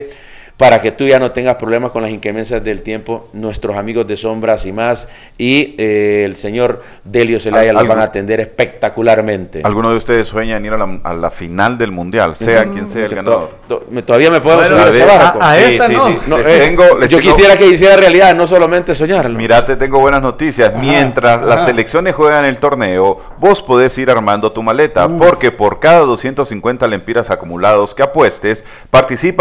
para que tú ya no tengas problemas con las inclemencias del tiempo, nuestros amigos de Sombras y Más y el señor Delio Zelaya los van a atender espectacularmente. ¿Alguno de ustedes sueña en ir a la final del Mundial, sea quien sea el ganador? Todavía me puedo subir a ese barco. Yo quisiera que hiciera realidad, no solamente soñarlo. Mira, te tengo buenas noticias. Mientras las selecciones juegan el torneo, vos podés ir armando tu maleta, porque por cada 250 lempiras acumulados que apuestes, participa